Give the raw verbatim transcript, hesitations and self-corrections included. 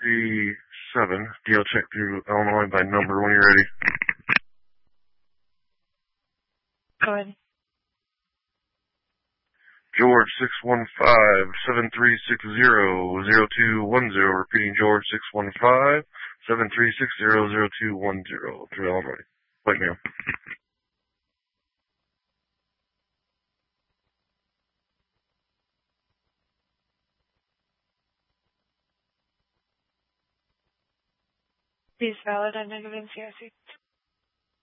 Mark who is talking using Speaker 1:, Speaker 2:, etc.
Speaker 1: fifty-seven. D L check through Illinois by number when you're ready.
Speaker 2: Go ahead.
Speaker 1: George six one five seven three six zero zero two one zero. Repeating George six one five seven three six zero zero two one zero. Through Illinois. Wait, ma'am.
Speaker 2: Please valid and negative N C I C.